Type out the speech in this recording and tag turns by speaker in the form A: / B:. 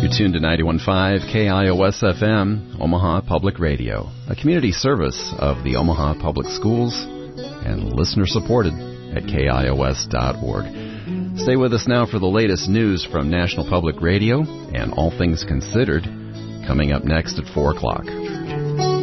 A: You're tuned to 91.5 KIOS FM, Omaha Public Radio, a community service of the Omaha Public Schools and listener-supported at KIOS.org. Stay with us now for the latest news from National Public Radio and All Things Considered, coming up next at 4 o'clock.